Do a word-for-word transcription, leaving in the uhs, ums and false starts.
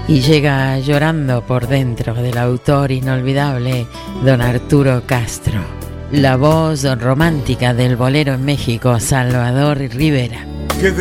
Y llega llorando por dentro del autor inolvidable don Arturo Castro, la voz romántica del bolero en México, Salvador Rivera.